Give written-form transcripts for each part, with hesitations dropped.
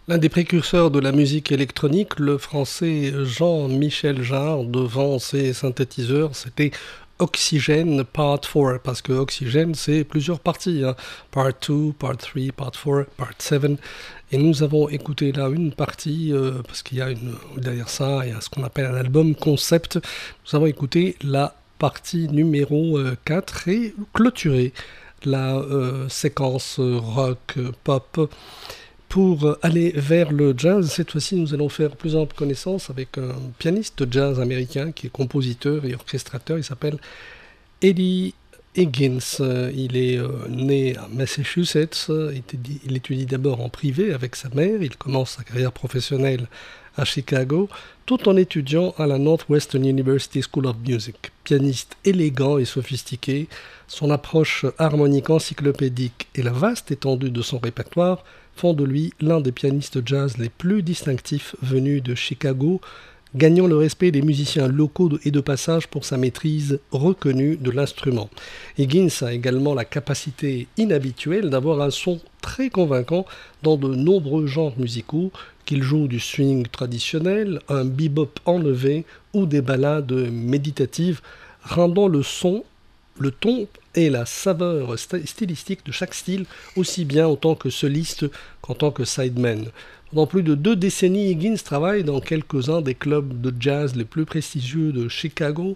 L'un des précurseurs de la musique électronique, le français Jean-Michel Jarre, devant ses synthétiseurs, c'était Oxygène Part 4, parce que Oxygène, c'est plusieurs parties, hein. Part 2, Part 3, Part 4, Part 7. Et nous avons écouté là une partie, parce qu'il y a derrière ça, il y a ce qu'on appelle un album concept. Nous avons écouté la partie numéro 4 et clôturé la séquence rock, pop. Pour aller vers le jazz, cette fois-ci, nous allons faire plus ample connaissance avec un pianiste jazz américain qui est compositeur et orchestrateur. Il s'appelle Eddie Higgins. Il est né à Massachusetts. Il étudie d'abord en privé avec sa mère. Il commence sa carrière professionnelle à Chicago, tout en étudiant à la Northwestern University School of Music. Pianiste élégant et sophistiqué, son approche harmonique encyclopédique et la vaste étendue de son répertoire font de lui l'un des pianistes jazz les plus distinctifs venus de Chicago, gagnant le respect des musiciens locaux et de passage pour sa maîtrise reconnue de l'instrument. Higgins a également la capacité inhabituelle d'avoir un son très convaincant dans de nombreux genres musicaux, qu'il joue du swing traditionnel, un bebop enlevé ou des ballades méditatives, rendant le son, le ton et la saveur stylistique de chaque style, aussi bien en tant que soliste qu'en tant que sideman. Pendant plus de 2 décennies, Higgins travaille dans quelques-uns des clubs de jazz les plus prestigieux de Chicago.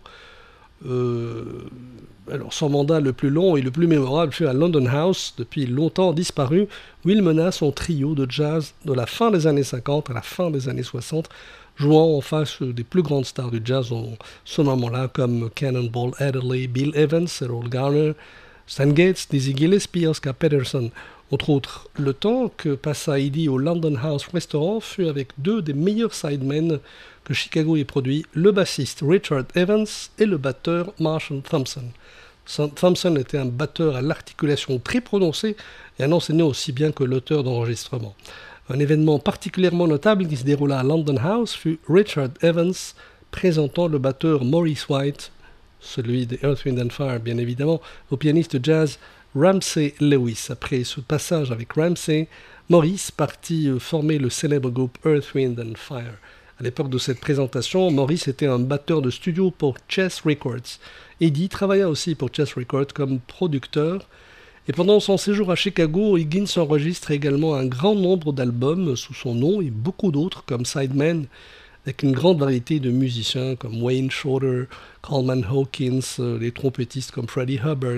Alors son mandat le plus long et le plus mémorable fut à London House, depuis longtemps disparu, où il mena son trio de jazz de la fin des années 50 à la fin des années 60, jouant en face des plus grandes stars du jazz en ce moment-là, comme Cannonball Adderley, Bill Evans, Errol Garner, Stan Getz, Dizzy Gillespie, Oscar Peterson, entre autres. Le temps que passa Eddie au London House Restaurant fut avec 2 des meilleurs sidemen que Chicago ait produit, le bassiste Richard Evans et le batteur Marshall Thompson. Thompson était un batteur à l'articulation très prononcée et un enseignant aussi bien que l'auteur d'enregistrement. Un événement particulièrement notable qui se déroula à London House fut Richard Evans présentant le batteur Maurice White, celui de Earth, Wind and Fire bien évidemment, au pianiste jazz Ramsey Lewis. Après ce passage avec Ramsey, Maurice partit former le célèbre groupe Earth, Wind and Fire. À l'époque de cette présentation, Maurice était un batteur de studio pour Chess Records. Eddie travailla aussi pour Chess Records comme producteur. Et pendant son séjour à Chicago, Higgins enregistre également un grand nombre d'albums sous son nom et beaucoup d'autres comme sideman, avec une grande variété de musiciens comme Wayne Shorter, Coleman Hawkins, les trompettistes comme Freddie Hubbard.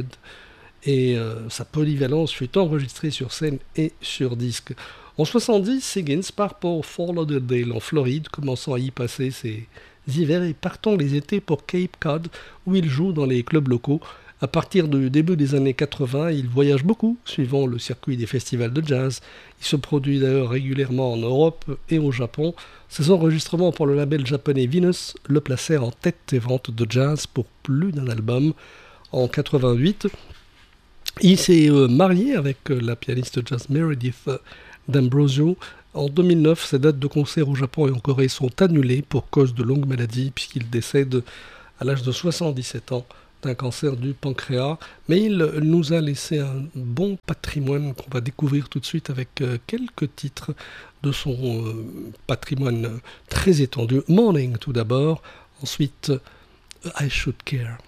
Et sa polyvalence fut enregistrée sur scène et sur disque. En 70, Higgins part pour Fort Lauderdale en Floride, commençant à y passer ses hivers et partant les étés pour Cape Cod, où il joue dans les clubs locaux. À partir du début des années 80, il voyage beaucoup, suivant le circuit des festivals de jazz. Il se produit d'ailleurs régulièrement en Europe et au Japon. Ses enregistrements pour le label japonais Venus le placèrent en tête des ventes de jazz pour plus d'un album. En 88, il s'est marié avec la pianiste jazz Meredith D'Ambrosio. En 2009, ses dates de concert au Japon et en Corée sont annulées pour cause de longues maladies, puisqu'il décède à l'âge de 77 ans d'un cancer du pancréas. Mais il nous a laissé un bon patrimoine qu'on va découvrir tout de suite avec quelques titres de son patrimoine très étendu. Morning tout d'abord, ensuite I Should Care.